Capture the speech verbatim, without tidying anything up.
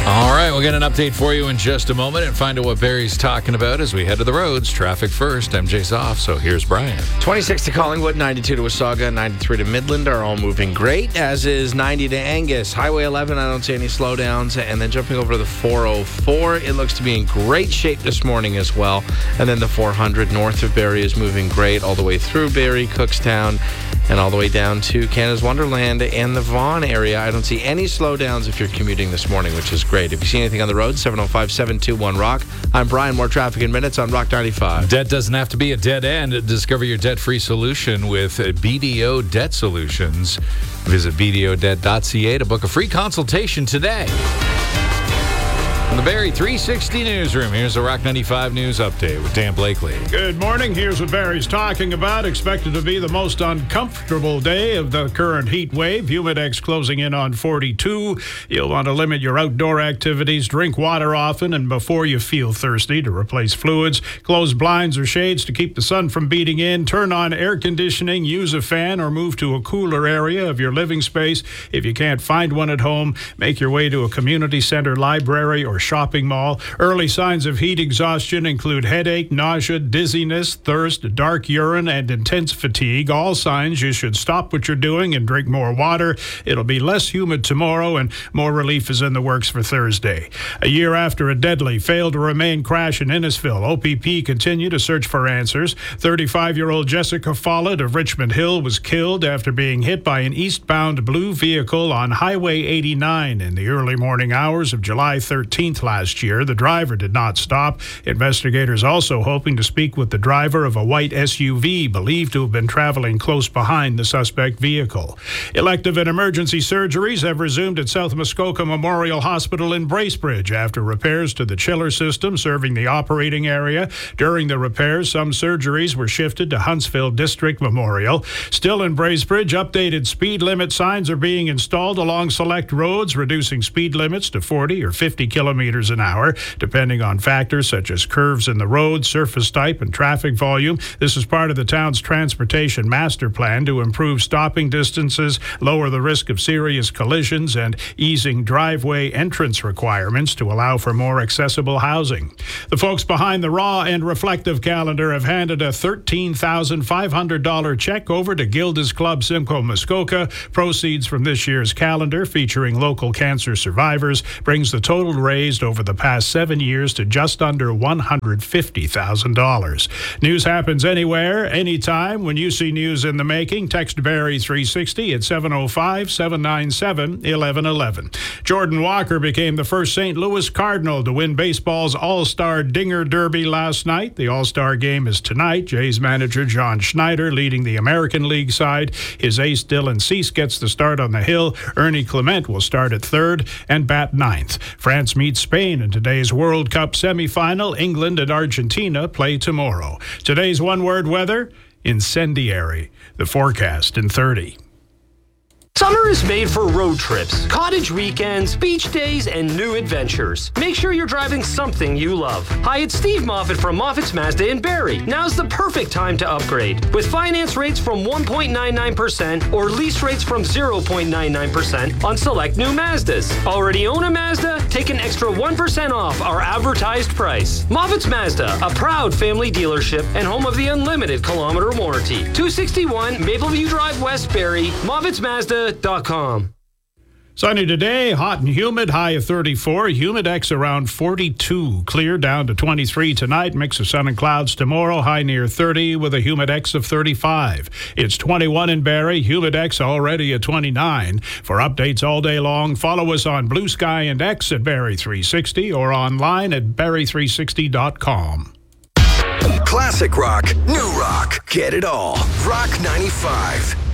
All right, we'll get an update for you in just a moment and find out what Barry's talking about as we head to the roads. Traffic first. I'm Jace Off, so here's Brian. twenty-six to Collingwood, ninety-two to Wasaga, ninety-three to Midland are all moving great, as is ninety to Angus. Highway eleven, I don't see any slowdowns. And then jumping over to the four oh four, it looks to be in great shape this morning as well. And then the four hundred north of Barrie is moving great all the way through Barrie, Cookstown, and all the way down to Canada's Wonderland and the Vaughan area. I don't see any slowdowns if you're commuting this morning, which is great. If you see anything on the road, seven oh five, seven two one, ROCK. I'm Brian. More traffic in minutes on Rock ninety-five. Debt doesn't have to be a dead end. Discover your debt-free solution with B D O Debt Solutions. Visit b d o debt dot c a to book a free consultation today. From the Barrie three sixty Newsroom, here's the Rock ninety-five News Update with Dan Blakely. Good morning. Here's what Barrie's talking about. Expected to be the most uncomfortable day of the current heat wave. Humidex closing in on forty-two. You'll want to limit your outdoor activities. Drink water often and before you feel thirsty to replace fluids. Close blinds or shades to keep the sun from beating in. Turn on air conditioning. Use a fan or move to a cooler area of your living space. If you can't find one at home, make your way to a community center, library, or shopping mall. Early signs of heat exhaustion include headache, nausea, dizziness, thirst, dark urine, and intense fatigue. All signs you should stop what you're doing and drink more water. It'll be less humid tomorrow, and more relief is in the works for Thursday. A year after a deadly failed-to-remain crash in Innisfil, O P P continue to search for answers. thirty-five-year-old Jessica Follett of Richmond Hill was killed after being hit by an eastbound blue vehicle on Highway eighty-nine in the early morning hours of July thirteenth last year. The driver did not stop. Investigators also hoping to speak with the driver of a white S U V believed to have been traveling close behind the suspect vehicle. Elective and emergency surgeries have resumed at South Muskoka Memorial Hospital in Bracebridge after repairs to the chiller system serving the operating area. During the repairs, some surgeries were shifted to Huntsville District Memorial. Still in Bracebridge, updated speed limit signs are being installed along select roads, reducing speed limits to forty or fifty kilometers an hour, depending on factors such as curves in the road, surface type, and traffic volume. This is part of the town's transportation master plan to improve stopping distances, lower the risk of serious collisions, and easing driveway entrance requirements to allow for more accessible housing. The folks behind the Raw and Reflective calendar have handed a thirteen thousand five hundred dollars check over to Gilda's Club Simcoe Muskoka. Proceeds from this year's calendar, featuring local cancer survivors, brings the total raised over the past seven years to just under one hundred fifty thousand dollars. News happens anywhere, anytime. When you see news in the making, text Barrie three sixty at seven oh five, seven nine seven, one one one one. Jordan Walker became the first Saint Louis Cardinal to win baseball's All-Star Dinger Derby last night. The All-Star game is tonight. Jays manager John Schneider leading the American League side. His ace Dylan Cease gets the start on the hill. Ernie Clement will start at third and bat ninth. France meets Spain in today's World Cup semifinal. England and Argentina play tomorrow. Today's one-word weather, incendiary. The forecast in thirty. Summer is made for road trips, cottage weekends, beach days, and new adventures. Make sure you're driving something you love. Hi, it's Steve Moffat from Moffat's Mazda in Barrie. Now's the perfect time to upgrade. With finance rates from one point nine nine percent or lease rates from zero point nine nine percent on select new Mazdas. Already own a Mazda? Take an extra one percent off our advertised price. Moffat's Mazda, a proud family dealership and home of the unlimited kilometer warranty. two sixty-one Mapleview Drive West, Barrie, Moffat's Mazda dot com. Sunny today, hot and humid, high of thirty-four. Humidex around forty-two. Clear down to twenty-three tonight. Mix of sun and clouds tomorrow. High near thirty with a humidex of thirty-five. It's twenty-one in Barrie. Humidex already at twenty-nine. For updates all day long, follow us on Blue Sky and X at Barrie three sixty or online at Barrie three sixty dot com. Classic rock, new rock. Get it all. Rock ninety-five.